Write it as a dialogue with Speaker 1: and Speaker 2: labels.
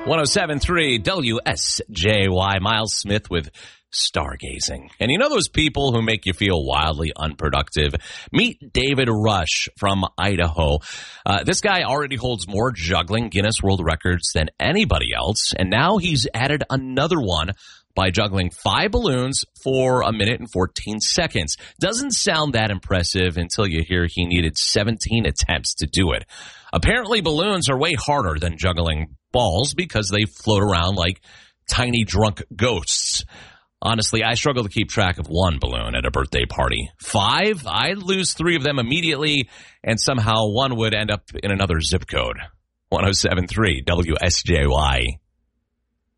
Speaker 1: 107.3 WSJY. Miles Smith with Stargazing. And you know those people who make you feel wildly unproductive? Meet David Rush from Idaho. This guy already holds more juggling Guinness World Records than anybody else, and now he's added another one by juggling 5 balloons for 1 minute and 14 seconds. Doesn't sound that impressive until you hear he needed 17 attempts to do it. Apparently, balloons are way harder than juggling balls because they float around like tiny drunk ghosts. Honestly, I struggle to keep track of 1 balloon at a birthday party. 5? I'd lose 3 of them immediately, and somehow 1 would end up in another zip code. 107.3 WSJY.